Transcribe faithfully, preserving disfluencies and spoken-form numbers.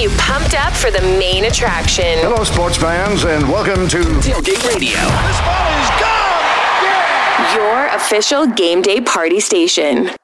you pumped up for the main attraction. Hello, sports fans, and welcome to Tailgate Radio. This ball is gone! Yeah! Your official game day party station.